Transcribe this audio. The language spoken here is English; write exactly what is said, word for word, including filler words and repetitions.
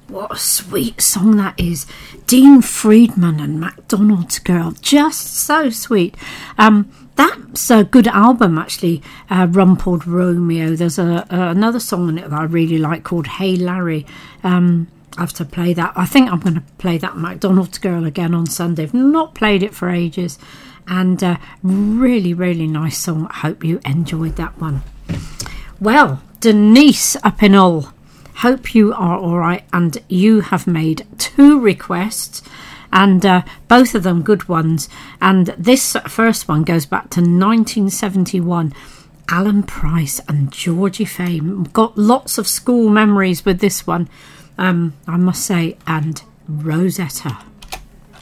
What a sweet song that is. Dean Friedman and McDonald's Girl. Just so sweet. Um, that's a good album, actually, uh, Rumpled Romeo. There's a, a another song on it that I really like called Hey Larry. Um, I have to play that. I think I'm going to play that McDonald's Girl again on Sunday. I've not played it for ages. And uh, really, really nice song. I hope you enjoyed that one. Well, Denise up in Hull. Hope you are all right, and you have made two requests, and uh, both of them good ones. And this first one goes back to nineteen seventy-one. Alan Price and Georgie Fame. Got lots of school memories with this one, um, I must say, and Rosetta.